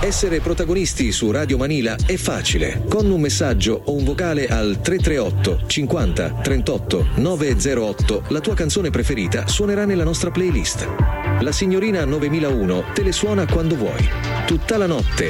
Essere protagonisti su Radio Manila è facile. Con un messaggio o un vocale al 338 50 38 908 la tua canzone preferita suonerà nella nostra playlist. La signorina 9001 te le suona quando vuoi. Tutta la notte